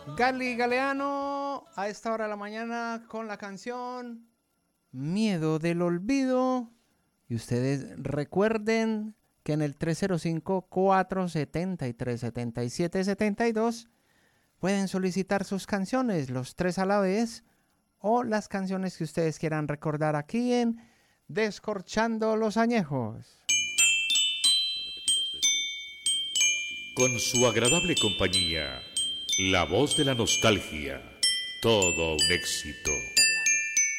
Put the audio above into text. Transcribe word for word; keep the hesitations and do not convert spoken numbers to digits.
Gali Galeano a esta hora de la mañana con la canción Miedo del Olvido. Y ustedes recuerden que en el tres cero cinco, cuatro siete tres, siete siete siete dos pueden solicitar sus canciones, los tres a la vez, o las canciones que ustedes quieran recordar aquí en Descorchando los Añejos. Con su agradable compañía, la voz de la nostalgia, todo un éxito.